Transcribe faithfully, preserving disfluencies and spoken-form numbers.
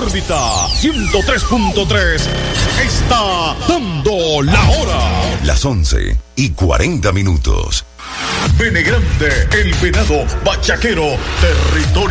órbita ciento tres punto tres está dando la hora. Las once y cuarenta minutos. Bene Grande, el venado bachaquero, territorio